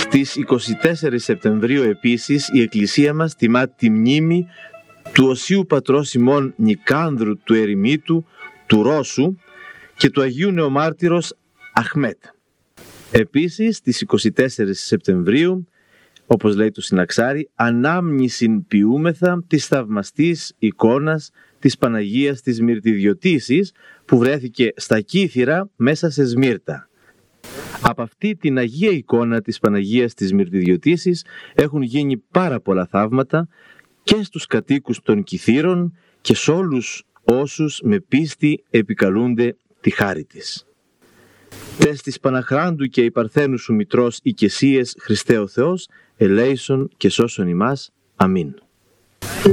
Στις 24 Σεπτεμβρίου επίσης η Εκκλησία μας τιμά τη μνήμη του Οσίου Πατρός ημών Νικάνδρου του Ερημίτου του Ρώσου και του Αγίου Νεομάρτυρος Αχμέτ. Επίσης στις 24 Σεπτεμβρίου, όπως λέει το Συναξάρι, ανάμνησιν ποιούμεθα της θαυμαστής εικόνας της Παναγίας της Μυρτιδιωτήσης που βρέθηκε στα Κύθυρα μέσα σε Σμύρτα. Από αυτή την Αγία εικόνα της Παναγίας της Μυρτιδιωτήσης έχουν γίνει πάρα πολλά θαύματα και στους κατοίκους των Κυθύρων και σε όλους όσους με πίστη επικαλούνται τη χάρη της. Τες της Παναχράντου και η Παρθένου σου Μητρός οικεσίες Χριστέ ο Θεός, ελέησον και σώσον ημάς. Αμήν.